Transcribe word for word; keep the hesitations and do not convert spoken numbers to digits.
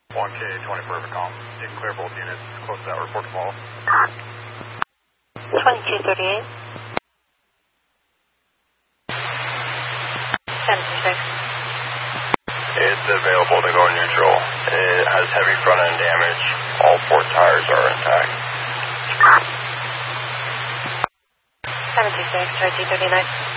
one K twenty-four over calm. You can clear both units. Close to that. Report to Paul. twenty-two thirty-eight. seventy-six. It's available to go neutral. It has heavy front end damage. All four tires are intact. seventy-six, twenty-two thirty-nine.